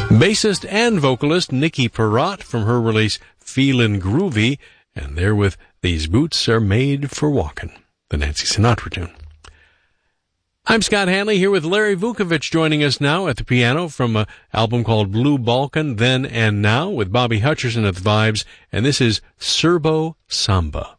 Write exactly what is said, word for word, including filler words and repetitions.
Bassist and vocalist Nikki Perrott from her release Feelin' Groovy, and there with These Boots Are Made for Walkin', the Nancy Sinatra tune. I'm Scott Hanley here with Larry Vukovich joining us now at the piano from an album called Blue Balkan, Then and Now, with Bobby Hutcherson at the vibes, and this is Serbo Samba.